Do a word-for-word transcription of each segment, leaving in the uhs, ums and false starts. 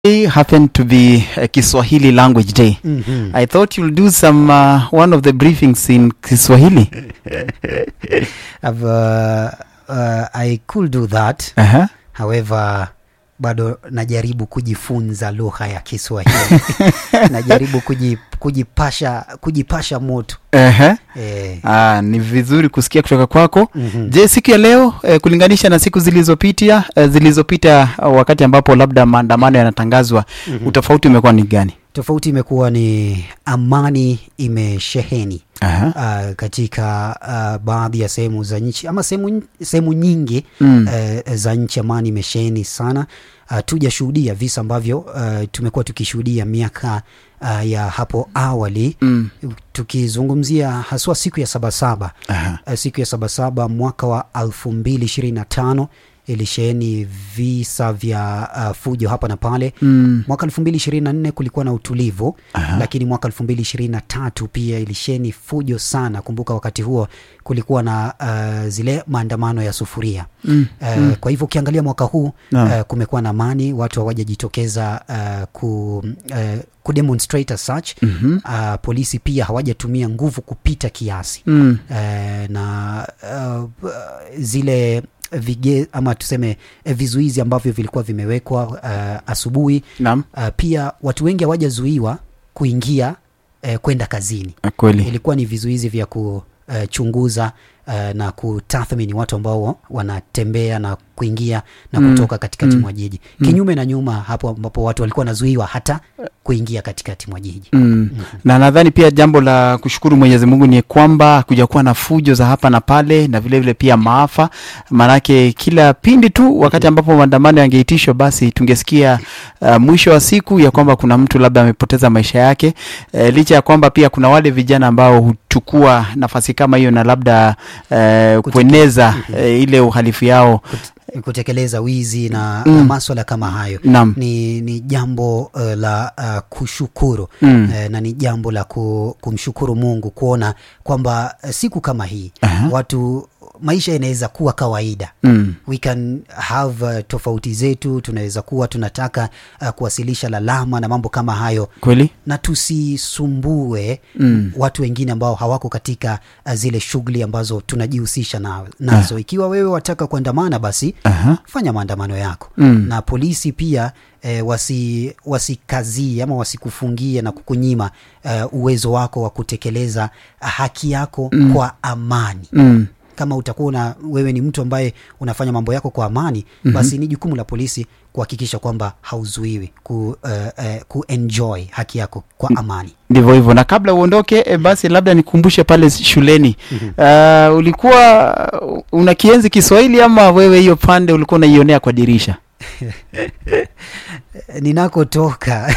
Today happened to be a Kiswahili language day. Mm-hmm. I thought you'll do some uh, one of the briefings in Kiswahili. I've, uh, uh, I could do that. Uh-huh. However, bado najaribu kujifunza lugha ya Kiswahili. Najaribu kujip, kujipasha kujipasha moto. Uh-huh. Eh. Ah, ni vizuri kusikia kutoka kwako. Mm-hmm. Je, siku ya leo eh, kulinganisha na siku zilizopita eh, zilizopita wakati ambapo labda maandamano yanatangazwa, mm-hmm. utofauti umekuwa ni gani? Tofauti imekuwa ni amani imesheheni. Aha. Uh, katika uh, baadhi ya sehemu za nchi ama sehemu sehemu nyingi mm. uh, za nchi amani imesheheni sana. Uh, tujashuhudia visa ambavyo uh, tumekuwa tukishuhudia miaka uh, ya hapo awali. Mm. Tukizungumzia haswa siku ya Sabasaba. Uh, siku ya Sabasaba mwaka wa elfu mbili ishirini na tano ilisheheni visa vya uh, fujo hapa na pale. Mm. Mwaka elfu mbili ishirini na nne kulikuwa na utulivu. Aha. Lakini mwaka elfu mbili ishirini na tatu pia ilisheheni fujo sana. Kumbuka wakati huo kulikuwa na uh, zile maandamano ya sufuria. Mm. Uh, mm. Kwa hivyo ukiangalia mwaka huu no. uh, kumekuwa na amani, watu hawajajitokeza uh, ku uh, kudemonstrate as such. Mm-hmm. Uh, polisi pia hawajatumia nguvu kupita kiasi. Mm. Uh, na uh, zile vige ama tuseme eh, vizuizi ambavyo vilikuwa vimewekwa uh, asubuhi. Naam. Uh, pia watu wengi hawajazuiwa kuingia uh, kwenda kazini. Kweli. Ilikuwa ni vizuizi vya kuchunguza uh, na kutathmini watu ambao wanatembea na kuingia na kutoka katikati mwa jiji. Mm. Kinyume na nyuma hapo ambapo watu walikuwa nazuiwa hata kuingia katikati mwa jiji. Mm. Mm-hmm. Na nadhani pia jambo la kushukuru Mwenyezi Mungu ni kwamba kuja kuwa na fujo za hapa na pale na vile vile pia maafa. Manake kila pindi tu wakati ambapo maandamano yangeitishwa, basi tungesikia uh, mwisho wa siku ya kwamba kuna mtu labda amepoteza maisha yake. Uh, licha ya kwamba pia kuna wale vijana ambao huchukua nafasi kama hiyo na labda uh, kueneza uh, ile uhalifu yao, kutekeleza wizi na, mm. na masuala kama hayo. Ni, ni jambo uh, la uh, kushukuru. Mm. Uh, na ni jambo la ku, kumshukuru Mungu kuona kwamba uh, siku kama hii, uh-huh. watu maisha inaweza kuwa kawaida. Mm. We can have uh, tofauti zetu, tunaweza kuwa tunataka uh, kuwasilisha lalama na mambo kama hayo. Kweli? Na tusisumbue mm. watu wengine ambao hawako katika uh, zile shughuli ambazo tunajihusisha na, nazo. Uh. Ikiwa wewe wataka kuandamana, basi uh-huh. fanya maandamano yako. Mm. Na polisi pia eh, wasi wasikazie ama wasikufungie na kukunyima uh, uwezo wako wa kutekeleza uh, haki yako mm. kwa amani. Mm. Kama utakuwa na wewe ni mtu ambaye unafanya mambo yako kwa amani, mm-hmm. basi ni jukumu la polisi kuhakikisha kwamba hauzuiwi ku uh, uh, kuenjoy haki yako kwa amani. Ndivyo hivyo. Na kabla uondoke, e, basi labda nikumbushe pale shuleni. Mm-hmm. Uh, ulikuwa unakienzi Kiswahili ama wewe hiyo pande ulikuwa unaionea kwa dirisha? Ninakotoka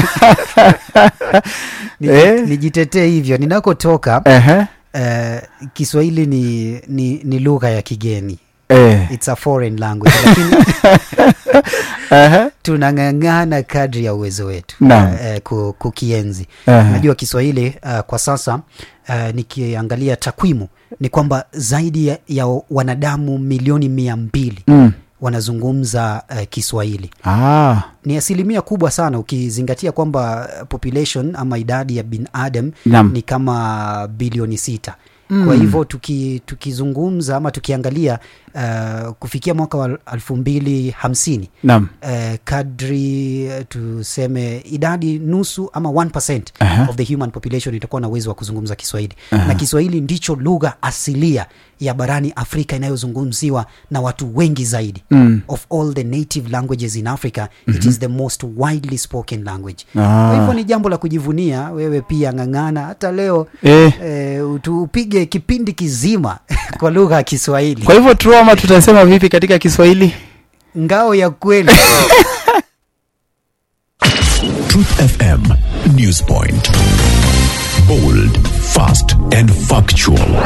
nijitetee hivyo. Ninakotoka uh-huh. Uh, Kiswahili ni ni, ni lugha ya kigeni. Eh. It's a foreign language. Lakini uh-huh. tunang'ang'ana kadri ya uwezo wetu uh, kukienzi. Uh-huh. Najua Kiswahili uh, kwa sasa uh, nikiangalia takwimu ni kwamba zaidi ya, ya wanadamu milioni mia mbili mm. wanazungumza uh, Kiswahili. Ah. Ni asilimia kubwa sana ukizingatia kwamba population ama idadi ya binadamu ni kama bilioni sita. Mm. Kwa hivyo tuki, tukizungumza ama tukiangalia uh, kufikia mwaka wa elfu mbili hamsini, uh, kadri uh, tuseme idadi nusu ama one percent uh-huh. of the human population itakuwa na uwezo wa kuzungumza Kiswahili. Uh-huh. Na Kiswahili ndicho lugha asilia ya barani Afrika inayozungumziwa na watu wengi zaidi. Mm. Of all the native languages in Africa, mm-hmm. it is the most widely spoken language. Ah. Kwa hivyo ni jambo la kujivunia. Wewe pia ng'ang'ana hata leo eh. Eh, upige kipindi kizima kwa lugha ya Kiswahili. Kwa hivyo tuoma tutasema vipi katika Kiswahili? Ngao ya kweli. Truth F M News Point. Bold, fast and factual.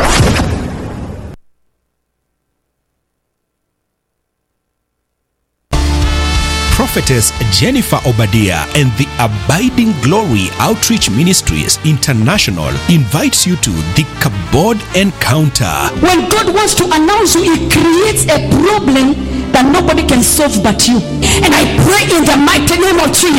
Prophet Prophetess Jennifer Obadia and the Abiding Glory Outreach Ministries International invites you to the Kabod Encounter. When God wants to announce you, He creates a problem that nobody can solve but you. And I pray in the mighty name of Jesus,